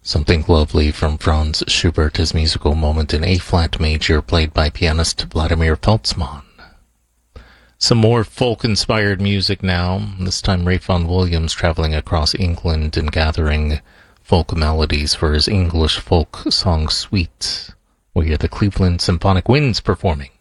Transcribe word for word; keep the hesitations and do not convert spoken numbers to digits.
Something lovely from Franz Schubert, his musical moment in A-flat major, played by pianist Vladimir Feltzmann. Some more folk-inspired music now, this time Ralph Vaughan Williams traveling across England and gathering folk melodies for his English folk song Suite. We hear the Cleveland Symphonic Winds performing